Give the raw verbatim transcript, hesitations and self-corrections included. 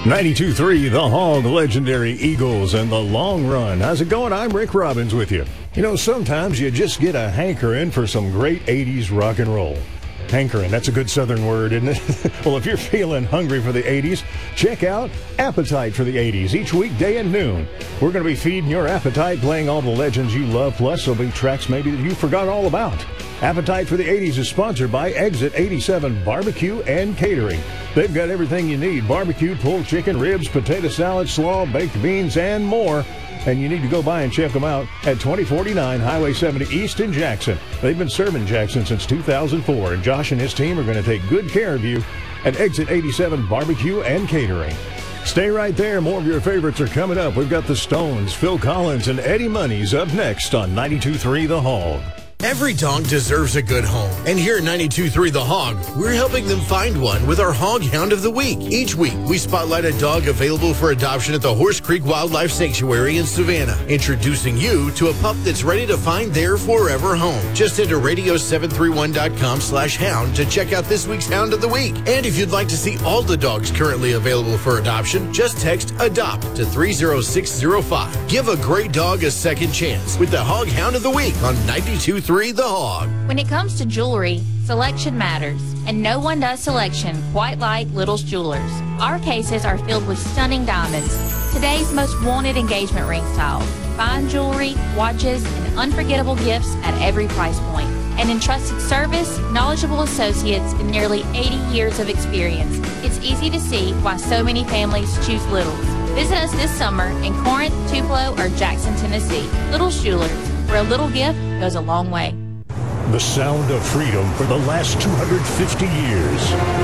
ninety-two point three The Hog, legendary Eagles, and the long run. How's it going? I'm Rick Robbins with you. You know, sometimes you just get a hankering for some great eighties rock and roll. Hankering, that's a good southern word, isn't it? Well, if you're feeling hungry for the eighties, check out Appetite for the eighties each weekday at noon. We're going to be feeding your appetite, playing all the legends you love, plus there'll be tracks maybe that you forgot all about. Appetite for the eighties is sponsored by Exit eighty-seven Barbecue and Catering. They've got everything you need: barbecue, pulled chicken, ribs, potato salad, slaw, baked beans, and more. And you need to go by and check them out at twenty forty-nine Highway seventy East in Jackson. They've been serving Jackson since two thousand four, and Josh and his team are going to take good care of you at Exit eighty-seven Barbecue and Catering. Stay right there. More of your favorites are coming up. We've got the Stones, Phil Collins, and Eddie Money's up next on ninety-two point three The Hog. Every dog deserves a good home. And here at ninety-two point three The Hog, we're helping them find one with our Hog Hound of the Week. Each week, we spotlight a dog available for adoption at the Horse Creek Wildlife Sanctuary in Savannah, introducing you to a pup that's ready to find their forever home. Just enter radio seven three one dot com slash hound to check out this week's Hound of the Week. And if you'd like to see all the dogs currently available for adoption, just text ADOPT to three zero six zero five. Give a great dog a second chance with the Hog Hound of the Week on ninety-two point three The Hog. When it comes to jewelry, selection matters, and no one does selection quite like Little's Jewelers. Our cases are filled with stunning diamonds, today's most wanted engagement ring styles, fine jewelry, watches, and unforgettable gifts at every price point. And entrusted service, knowledgeable associates, and nearly eighty years of experience. It's easy to see why so many families choose Little's. Visit us this summer in Corinth, Tupelo, or Jackson, Tennessee. Little's Jewelers, where a little gift goes a long way. The sound of freedom for the last two hundred fifty years.